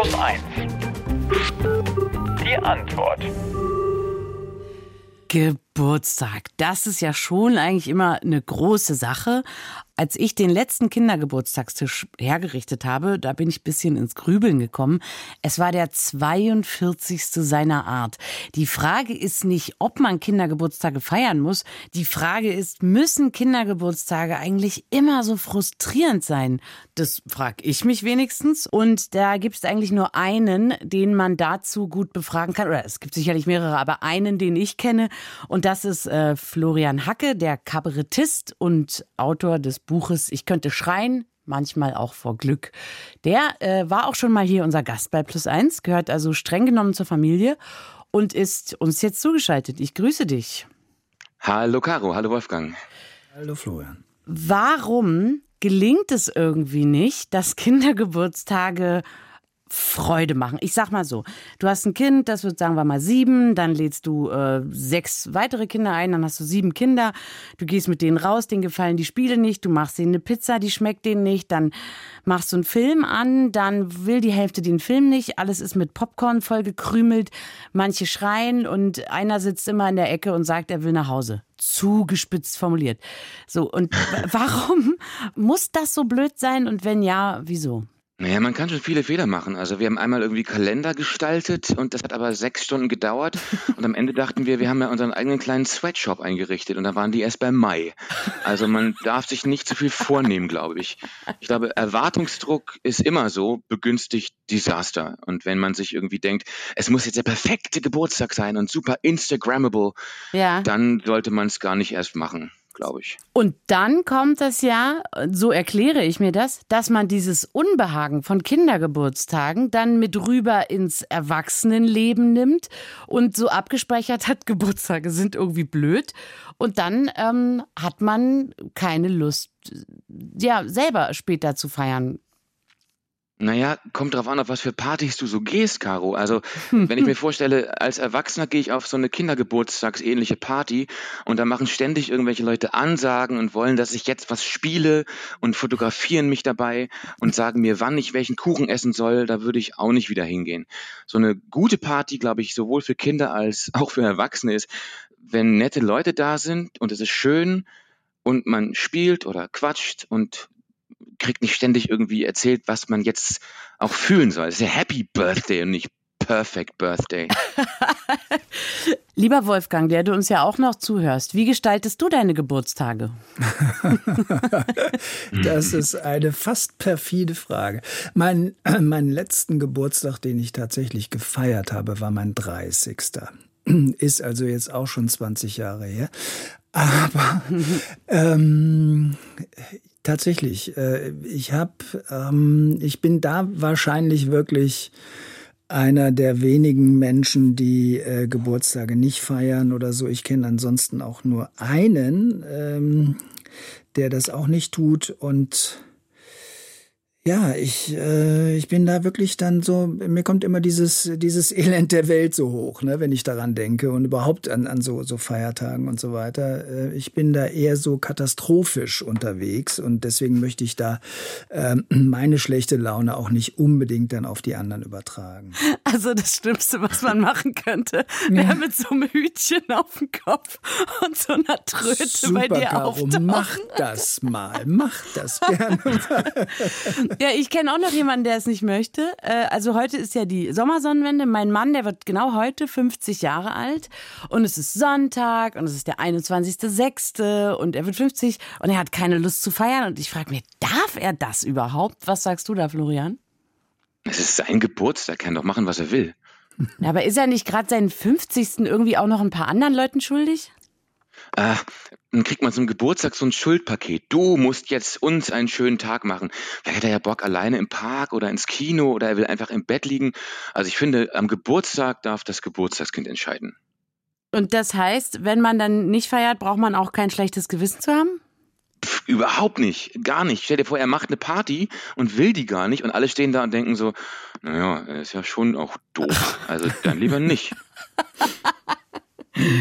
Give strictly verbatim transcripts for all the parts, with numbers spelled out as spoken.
plus eins. Die Antwort. Geburtstag, das ist ja schon eigentlich immer eine große Sache. Als ich den letzten Kindergeburtstagstisch hergerichtet habe, da bin ich ein bisschen ins Grübeln gekommen. Es war der zweiundvierzigste seiner Art. Die Frage ist nicht, ob man Kindergeburtstage feiern muss. Die Frage ist, müssen Kindergeburtstage eigentlich immer so frustrierend sein? Das frage ich mich wenigstens. Und da gibt es eigentlich nur einen, den man dazu gut befragen kann. Oder es gibt sicherlich mehrere, aber einen, den ich kenne. Und das ist äh, Florian Hacke, der Kabarettist und Autor des Buches Ich könnte schreien, manchmal auch vor Glück. Der äh, war auch schon mal hier unser Gast bei Plus eins, gehört also streng genommen zur Familie und ist uns jetzt zugeschaltet. Ich grüße dich. Hallo Caro, hallo Wolfgang. Hallo Florian. Warum gelingt es irgendwie nicht, dass Kindergeburtstage Freude machen? Ich sag mal so, du hast ein Kind, das wird, sagen wir mal, sieben, dann lädst du äh, sechs weitere Kinder ein, dann hast du sieben Kinder, du gehst mit denen raus, denen gefallen die Spiele nicht, du machst denen eine Pizza, die schmeckt denen nicht, dann machst du einen Film an, dann will die Hälfte den Film nicht, alles ist mit Popcorn vollgekrümelt, manche schreien und einer sitzt immer in der Ecke und sagt, er will nach Hause. Zugespitzt formuliert. So, und warum muss das so blöd sein und wenn ja, wieso? Naja, man kann schon viele Fehler machen. Also wir haben einmal irgendwie Kalender gestaltet und das hat aber sechs Stunden gedauert und am Ende dachten wir, wir haben ja unseren eigenen kleinen Sweatshop eingerichtet und da waren die erst beim Mai. Also man darf sich nicht zu viel vornehmen, glaube ich. Ich glaube, Erwartungsdruck ist immer so, begünstigt Desaster. Und wenn man sich irgendwie denkt, es muss jetzt der perfekte Geburtstag sein und super Instagrammable, ja, dann sollte man es gar nicht erst machen, glaube ich. Und dann kommt es ja, so erkläre ich mir das, dass man dieses Unbehagen von Kindergeburtstagen dann mit rüber ins Erwachsenenleben nimmt und so abgespeichert hat, Geburtstage sind irgendwie blöd. Und dann ähm, hat man keine Lust, ja, selber später zu feiern. Naja, kommt drauf an, auf was für Partys du so gehst, Caro. Also, wenn ich mir vorstelle, als Erwachsener gehe ich auf so eine Kindergeburtstagsähnliche Party und da machen ständig irgendwelche Leute Ansagen und wollen, dass ich jetzt was spiele und fotografieren mich dabei und sagen mir, wann ich welchen Kuchen essen soll, da würde ich auch nicht wieder hingehen. So eine gute Party, glaube ich, sowohl für Kinder als auch für Erwachsene ist, wenn nette Leute da sind und es ist schön und man spielt oder quatscht und kriegt nicht ständig irgendwie erzählt, was man jetzt auch fühlen soll. Das ist ja Happy Birthday und nicht Perfect Birthday. Lieber Wolfgang, der du uns ja auch noch zuhörst, wie gestaltest du deine Geburtstage? Das ist eine fast perfide Frage. Mein, meinen letzten Geburtstag, den ich tatsächlich gefeiert habe, war mein dreißigster Ist also jetzt auch schon zwanzig Jahre her. Aber ähm, tatsächlich, äh, ich habe, ähm, ich bin da wahrscheinlich wirklich einer der wenigen Menschen, die äh, Geburtstage nicht feiern oder so. Ich kenne ansonsten auch nur einen, ähm, der das auch nicht tut. Und ja, ich, äh, ich bin da wirklich dann so, mir kommt immer dieses, dieses Elend der Welt so hoch, ne, wenn ich daran denke und überhaupt an, an so, so Feiertagen und so weiter. Äh, ich bin da eher so katastrophisch unterwegs und deswegen möchte ich da äh, meine schlechte Laune auch nicht unbedingt dann auf die anderen übertragen. Also das Schlimmste, was man machen könnte, wäre ja, mit so einem Hütchen auf dem Kopf und so einer Tröte Super, bei dir Caro, auftauchen. Mach das mal, mach das gerne mal. Ja, ich kenne auch noch jemanden, der es nicht möchte. Also heute ist ja die Sommersonnenwende. Mein Mann, der wird genau heute fünfzig Jahre alt. Und es ist Sonntag und es ist der einundzwanzigster sechste und er wird fünfzig und er hat keine Lust zu feiern. Und ich frage mich, darf er das überhaupt? Was sagst du da, Florian? Es ist sein Geburtstag, er kann doch machen, was er will. Ja, aber ist er nicht gerade seinen fünfzigsten irgendwie auch noch ein paar anderen Leuten schuldig? Äh, dann kriegt man zum Geburtstag so ein Schuldpaket. Du musst jetzt uns einen schönen Tag machen. Vielleicht hat er ja Bock alleine im Park oder ins Kino oder er will einfach im Bett liegen. Also ich finde, am Geburtstag darf das Geburtstagskind entscheiden. Und das heißt, wenn man dann nicht feiert, braucht man auch kein schlechtes Gewissen zu haben? Pff, überhaupt nicht, gar nicht. Stell dir vor, er macht eine Party und will die gar nicht und alle stehen da und denken so, naja, er ist ja schon auch doof. Also dann lieber nicht.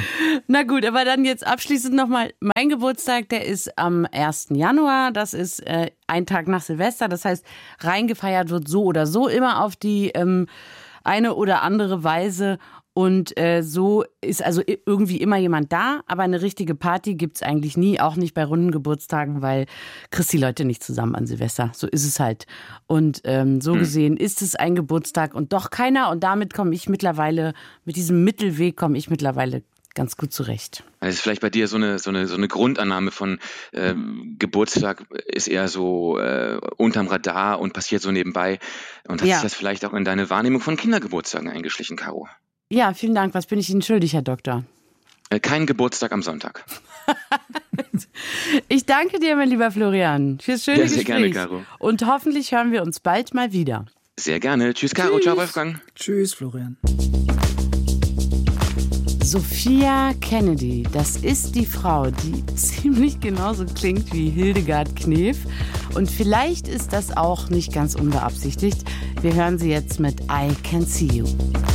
Na gut, aber dann jetzt abschließend nochmal. Mein Geburtstag, der ist am ersten Januar. Das ist äh, ein Tag nach Silvester. Das heißt, reingefeiert wird so oder so immer auf die ähm, eine oder andere Weise. Und äh, so ist also irgendwie immer jemand da, aber eine richtige Party gibt's eigentlich nie, auch nicht bei runden Geburtstagen, weil kriegst die Leute nicht zusammen an Silvester. So ist es halt. Und ähm, so gesehen ist es ein Geburtstag und doch keiner. Und damit komme ich mittlerweile, mit diesem Mittelweg komme ich mittlerweile ganz gut zurecht. Das ist vielleicht bei dir so eine, so eine, so eine Grundannahme von ähm, Geburtstag ist eher so äh, unterm Radar und passiert so nebenbei. Und hat Ja. sich das vielleicht auch in deine Wahrnehmung von Kindergeburtstagen eingeschlichen, Caro? Ja, vielen Dank. Was bin ich Ihnen schuldig, Herr Doktor? Äh, kein Geburtstag am Sonntag. Ich danke dir, mein lieber Florian, fürs schöne Ja, sehr Gespräch. gerne, Caro. Und hoffentlich hören wir uns bald mal wieder. Sehr gerne. Tschüss, Caro. Tschüss. Ciao, Wolfgang. Tschüss, Florian. Sophia Kennedy, das ist die Frau, die ziemlich genauso klingt wie Hildegard Knef. Und vielleicht ist das auch nicht ganz unbeabsichtigt. Wir hören sie jetzt mit I Can See You.